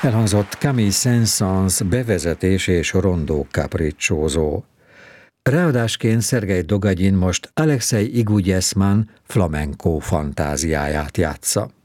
Elhangzott Camille Saint-Saëns bevezetés és rondó capricciózó. Ráadásként Szergej Dogagyin most Alexei Igugyeszman flamenco fantáziáját játsza.